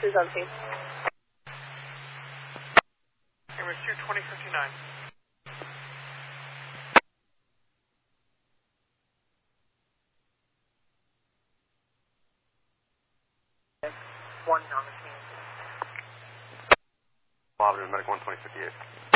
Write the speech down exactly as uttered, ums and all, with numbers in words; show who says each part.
Speaker 1: Who's on scene?
Speaker 2: Ambulance two twenty fifty-nine.
Speaker 3: One on the scene.
Speaker 4: Officer, medic one twenty fifty-eight.